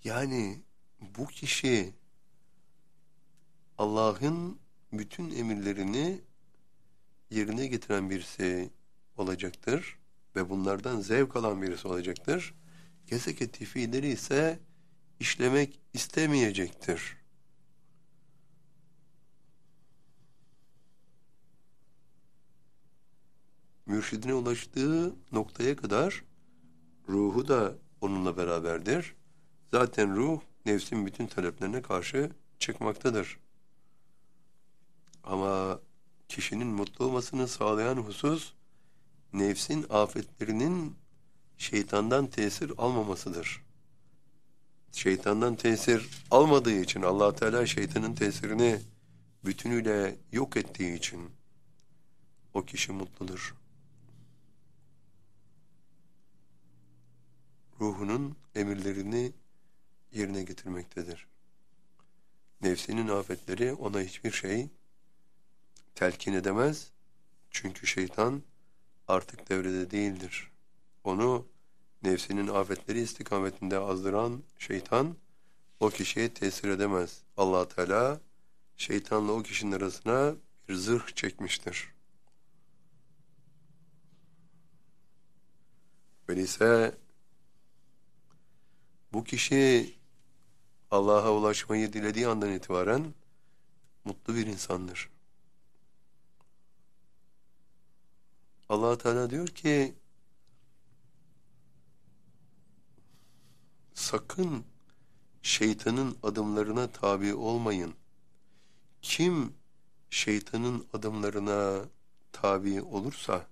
Yani bu kişi Allah'ın bütün emirlerini yerine getiren birisi olacaktır ve bunlardan zevk alan birisi olacaktır. Yasak ettiği fiilleri ise işlemek istemeyecektir. Mürşidine ulaştığı noktaya kadar ruhu da onunla beraberdir. Zaten ruh nefsin bütün taleplerine karşı çıkmaktadır. Ama kişinin mutlu olmasını sağlayan husus nefsin afetlerinin şeytandan tesir almamasıdır. Şeytandan tesir almadığı için Allah Teala şeytanın tesirini bütünüyle yok ettiği için o kişi mutludur. Ruhunun emirlerini yerine getirmektedir. Nefsinin afetleri ona hiçbir şey telkin edemez. Çünkü şeytan artık devrede değildir. Onu nefsinin afetleri istikametinde azdıran şeytan o kişiye tesir edemez. Allah Teala şeytanla o kişinin arasına bir zırh çekmiştir. Öyleyse bu kişi Allah'a ulaşmayı dilediği andan itibaren mutlu bir insandır. Allah Teala diyor ki sakın şeytanın adımlarına tabi olmayın. Kim şeytanın adımlarına tabi olursa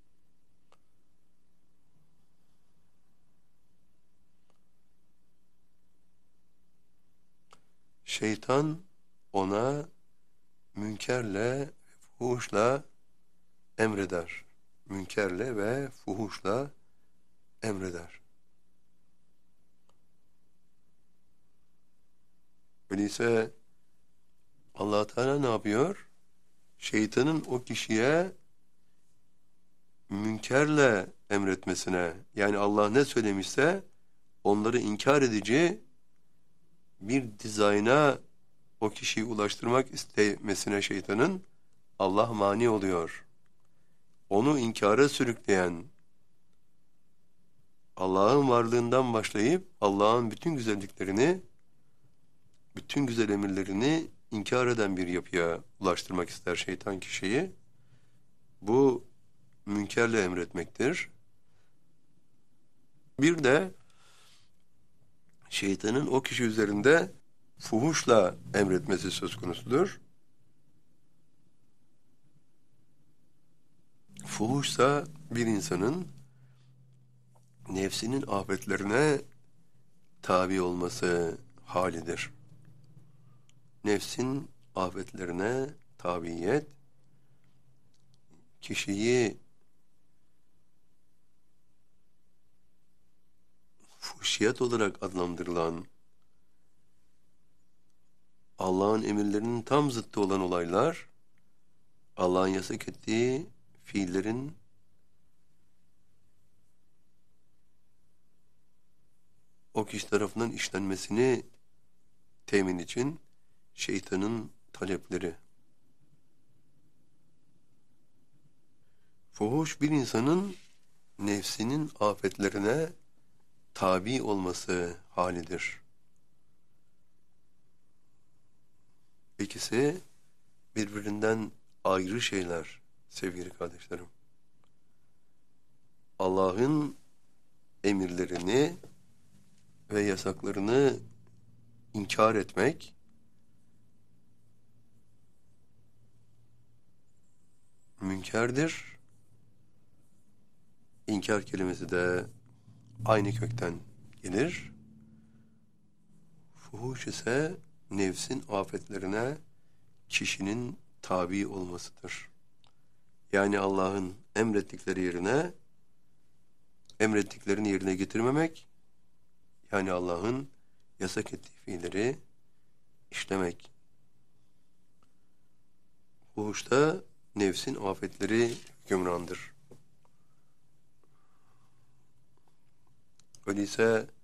şeytan ona münkerle, fuhuşla emreder. Münkerle ve fuhuşla emreder. Öyleyse Allah Teala ne yapıyor? Şeytanın o kişiye münkerle emretmesine, yani Allah ne söylemişse onları inkar edici bir dizayna o kişiyi ulaştırmak istemesine şeytanın Allah mani oluyor. Onu inkara sürükleyen, Allah'ın varlığından başlayıp Allah'ın bütün güzelliklerini, bütün güzel emirlerini inkar eden bir yapıya ulaştırmak ister şeytan kişiyi. Bu münkerle emretmektir. Bir de şeytanın o kişi üzerinde fuhuşla emretmesi söz konusudur. Fuhuşsa bir insanın nefsinin afetlerine tabi olması halidir. Nefsin afetlerine tabiyet, kişiyi fuhşiyat olarak adlandırılan, Allah'ın emirlerinin tam zıttı olan olaylar, Allah'ın yasak ettiği fiillerin o kişi tarafından işlenmesini temin için şeytanın talepleri. Fuhuş bir insanın nefsinin afetlerine tabi olması halidir. İkisi birbirinden ayrı şeyler sevgili kardeşlerim. Allah'ın emirlerini ve yasaklarını inkar etmek, münkerdir. İnkar kelimesi de aynı kökten gelir. Fuhuş ise nefsin afetlerine kişinin tabi olmasıdır. Yani Allah'ın emrettikleri yerine emrettiklerini yerine getirmemek, yani Allah'ın yasak ettiği fiilleri işlemek. Fuhuşta nefsin afetleri hükümrandır. Öyleyse